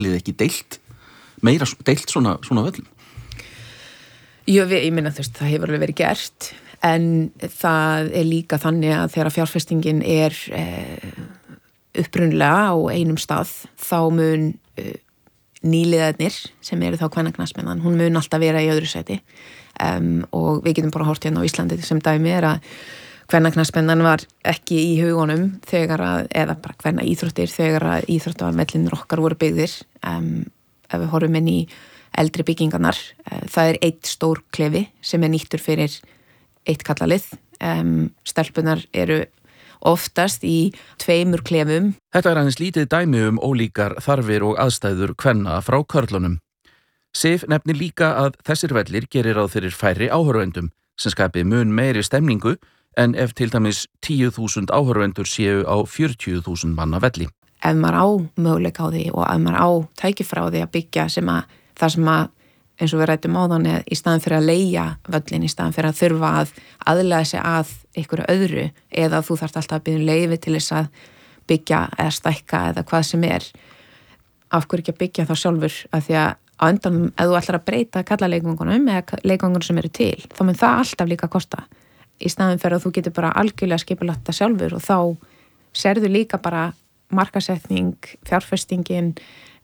lið ekki meira deilt svona völlum? Jú, ég meina það hefur alveg verið gert, en það líka þannig að þegar fjárfestingin upprunlega á einum stað, þá mun nýliðarnir sem eru þá kvennaknattspyrnan, hún mun alltaf vera í öðru sæti, og við getum bara hort hérna á Íslandi sem dæmi að kvennaknattspyrnan var ekki í hugunum eða bara kvennaíþróttir þegar að íþróttavellinir okkar voru byggðir. Ef við horfum inn í eldri byggingarnar, það eitt stór klefi sem nýttur fyrir eitt kallalið. Stelpunar eru oftast í 2 klefum. Þetta aðeins lítið dæmi ólíkar þarfir og aðstæður kvenna frá körlunum. Sif nefnir líka að þessir vellir gerir ráð fyrir færri áhorfendum sem skapi mun meiri stemningu en ef til dæmis 10.000 áhorfendur séu á 40.000 manna velli. Ef maður á möguleika á því og ef maður á tækifæri á því að byggja það sem eins og við ræddum áðan í staðan fyrir að leigja völlin, í staðan fyrir að þurfa að aðlaga sig að einhverju öðru eða þú þarft alltaf að biðja leyfi til þess að byggja eða stækka eða hvað sem af hverju ekki að byggja þá sjálfur, af því að á endan ef þú ætlar að breyta kallaleikvangunum eða leikvangunum sem eru til, þá mun það alltaf líka kosta. Í staðan fyrir að þú getur bara algjörlega skipulagt það sjálfur og þá sérðu líka bara markasetning, fjárfestingin,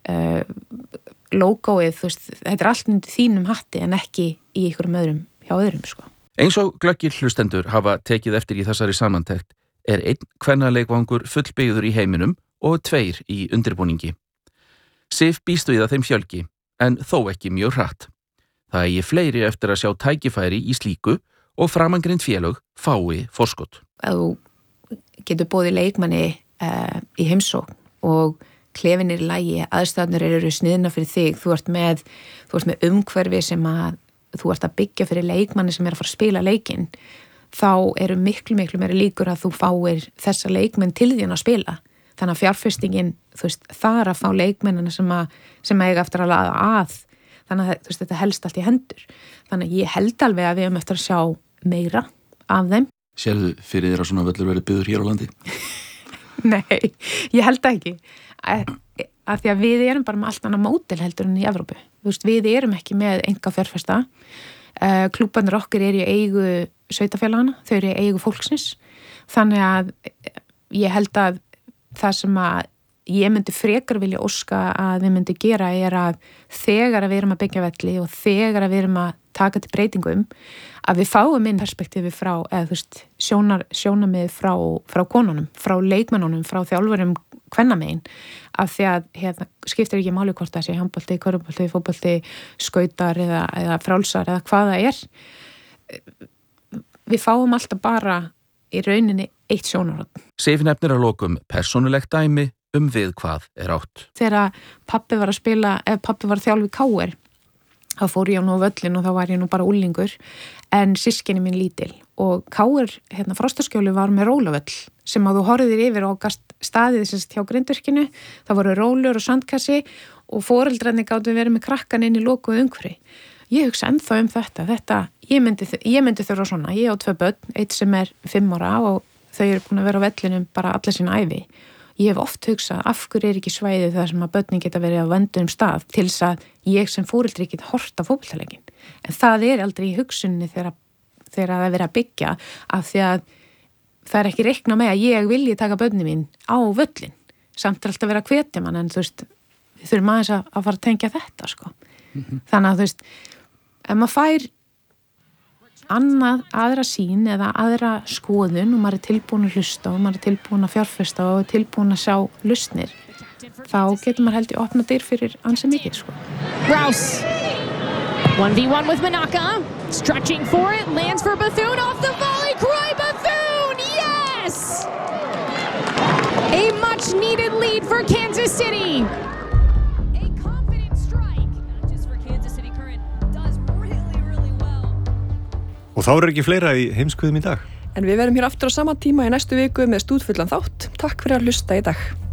logoið, þetta allt undir þínum hatti en ekki í einhverjum öðrum hjá öðrum, sko. Eins og glöggir hlustendur hafa tekið eftir í þessari samantekt einn kvennaleikvangur fullbyggður í heiminum og 2 í undirbúningi. Sif býst við að þeim fjölgi, en þó ekki mjög hratt. Það eigi fleiri eftir að sjá tækifæri í slíku og framangreind félög fái forskot. Ef þú getur boðið leikmanni í heimsókn og klefin í lagi, aðstæðnir eru sniðna fyrir þig, þú ert með umhverfi sem að þú ert að byggja fyrir leikmanni sem að fara að spila leikinn, þá eru miklu meiri líkur að þú fáir þessa leikmenn til þín að spila. Þannig að fjárfestingin, þar að fá leikmennina sem eiga eftir að laða að, þannig að þetta helst allt í hendur. Þannig að ég held alveg að við höfum eftir að sjá meira af þeim. Sérðu fyrir þér að svona völlur verið byggður hér á landi? Nei, ég held ekki. Af því að við erum bara með allt annað módel heldur en í Evrópu. Við erum ekki með enga fjárfesta. Klúbbarnir okkar í eigu sveitafélagana, þau eru í eigu fólksins. Þannig að ég held að það sem að ég myndi frekar vilja óska að við myndi gera að þegar að við erum að byggja velli og þegar að við erum að taka til breytingum, að við fáum inn perspektífi frá, eða sjónamið frá konunum, frá leikmennunum, frá þjálfurum kvennamegin, af því að skiptir ekki máli hvort það sé handbolti, körfubolti, fótbolti, skautar eða frálsar eða hvað það er. Við fáum alltaf bara í rauninni eitt sjónarhorn. Sif nefnir að lokum persónulegt dæmi við hvað átt. Þegar pabbi var að spila, ef pabbi var þjálfi KR, þá fór ég á völlin og þá var ég bara úlingur, en systkini mín lítil. Og KR, Frostaskjóli var með rólavöll sem að þú horfðir yfir á staðið hjá grindvirkinu, það voru rólur og sandkassi og foreldrarnir gátu verið með krakkan inn í lokuðu umhverfi. Ég hugsa ennþá þetta, ég myndi þurfa svona, ég á 2 börn, eitt sem 5 ára og þau eru búin að vera á vellinum bara alla sína ævi. Ég hef oft hugsað, af hverju ekki svæðið þar sem að börnin geta verið á vöndum stað til þess að ég sem foreldri get hort á fótboltaleikin. En það aldrei í hugsunni þegar það er verið að byggja, af því að það ekki reikna með að ég vilji taka börnin mín á völlin. Samt alltaf verið að hvetja mann, en við þurfum aðeins að fara að tengja þetta, sko. Þannig að ef maður fær aðra sýn eða aðra skoðun og maður tilbúin að hlusta og maður tilbúin að fjárfesta og tilbúin að sjá lausnir, þá getur maður held í opna dyr fyrir ansi mikið, sko. Rouse 1v1 with Manaka, stretching for it, lands for Bethune off the volley, Croy Bethune, yes! A much needed lead for Kansas City. Og þá ekki fleira í heimskviðum í dag. En við verðum hér aftur á sama tíma í næstu viku með stútfullan þátt. Takk fyrir að hlusta í dag.